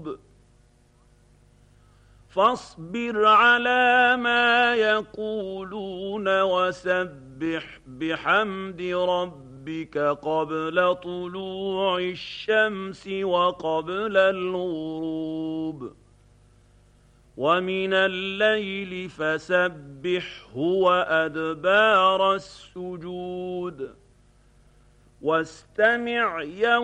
الغروب فاصبر على ما يقولون وسبح بحمد ربك قبل طلوع الشمس وقبل الغروب ومن الليل فسبحه وأدبار السجود واستمع يوم